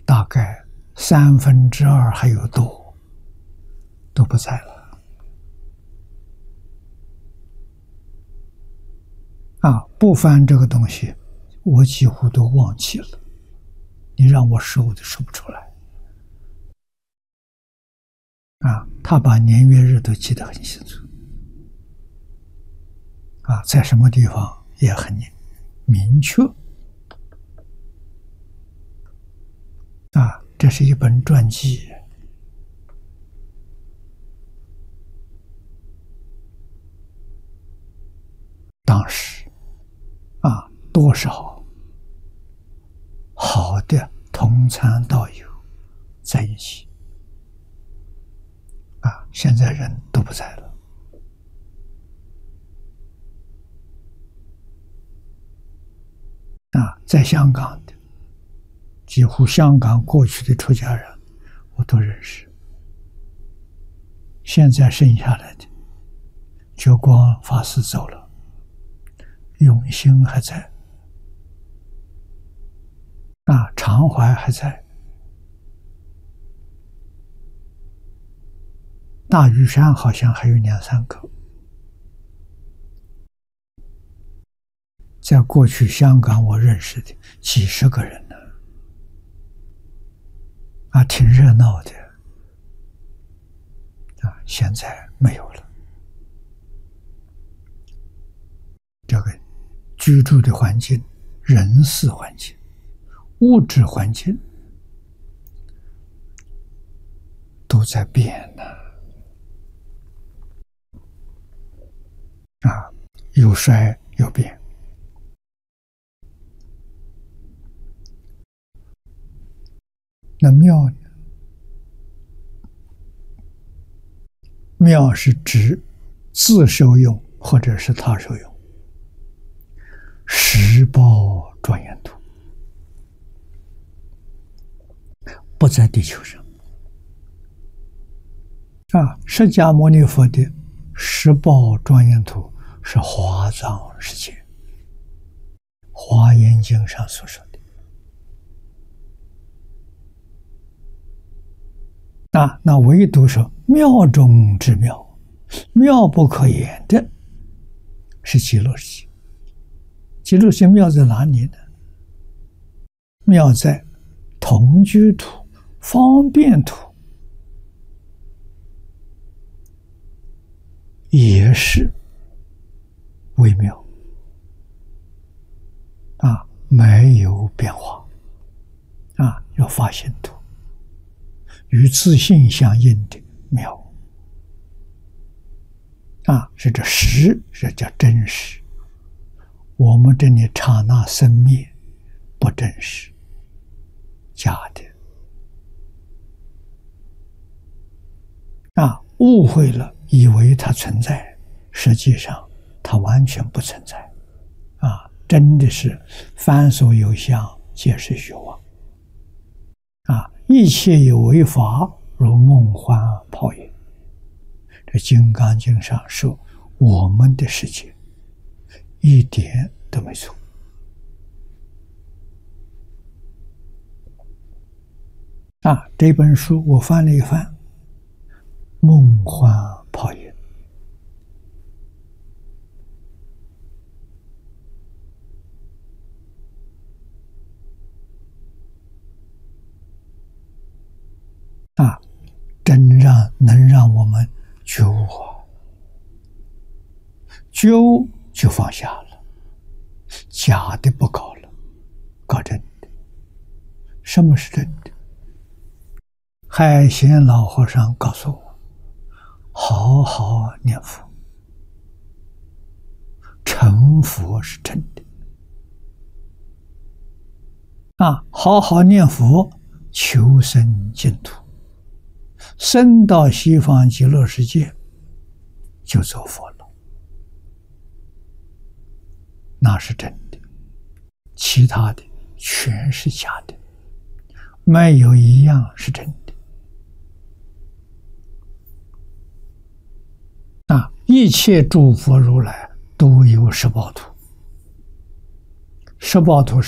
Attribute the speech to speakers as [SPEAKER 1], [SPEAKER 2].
[SPEAKER 1] 大概2/3还有多都不在了。不翻这个东西，我几乎都忘记了。你让我说，我都说不出来。他把年月日都记得很清楚。在什么地方也很明确。这是一本传记。当时多少好的同参道友在一起，现在人都不在了。在香港的几乎香港过去的出家人我都认识，现在剩下来的觉光法师走了，永兴还在，常怀还在，大屿山好像还有2-3个。在过去香港我认识的几10个人呢，挺热闹的。现在没有了。这个居住的环境、人事环境、物质环境都在变呢。有衰有变。那庙呢？庙是指自受用或者是他受用，实报庄严土，不在地球上。释迦牟尼佛的实报庄严土是华藏世界，华严经上所说的。那唯独说妙中之妙，妙不可言的是极乐世界。极乐世界妙在哪里呢？妙在同居土、方便土，也是微妙，没有变化，要发现土。与自性相应的妙，是这实，这叫真实。我们这里刹那生灭不真实，假的。误会了，以为它存在，实际上它完全不存在。真的是凡所有相，皆是虚妄。一切有为法，如梦幻泡影。这《金刚经》上说，我们的世界一点都没错。这本书我翻了一翻，梦幻泡影。真能让我们觉悟，觉悟就放下了，假的不搞了，搞真的。什么是真的？海贤老和尚告诉我，好好念佛，成佛是真的。好好念佛，求生净土，升到西方极乐世界就做佛了，那是真的。其他的全是假的，没有一样是真的。一切诸佛如来都有十报土，十报土